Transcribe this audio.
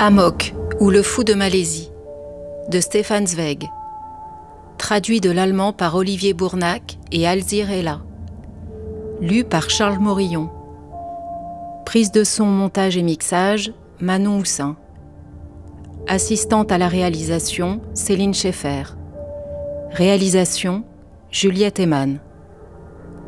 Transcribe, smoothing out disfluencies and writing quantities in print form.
Amok ou le fou de Malaisie de Stefan Zweig. Traduit de l'allemand par Olivier Bournac et Alzire Ella. Lu par Charles Morillon. Prise de son, montage et mixage, Manon Houssin. Assistante à la réalisation, Céline Schaeffer. Réalisation, Juliette Eman.